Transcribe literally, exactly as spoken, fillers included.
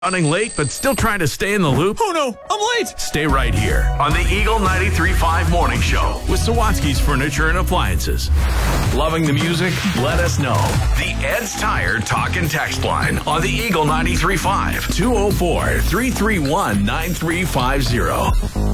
Running late, but still trying to stay in the loop? Oh no, I'm late! Stay right here on the Eagle ninety-three point five Morning Show with Sawatsky's Furniture and Appliances. Loving the music? Let us know. The Ed's Tire Talk and Text line on the Eagle ninety-three point five, two oh four, three three one, nine three five zero.